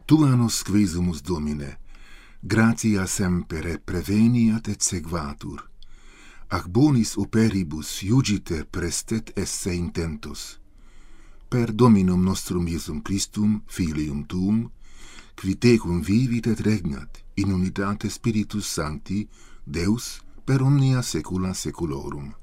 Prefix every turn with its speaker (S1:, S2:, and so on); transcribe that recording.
S1: Tua nos quesumus, Domine, gratia semper preveniat et sequatur, ac bonis operibus iugite prestet esse intentus. Per Dominum nostrum Iesum Christum, Filium Tuum, qui tecum vivit et regnat in unitate Spiritus Sancti, Deus per omnia saecula saeculorum.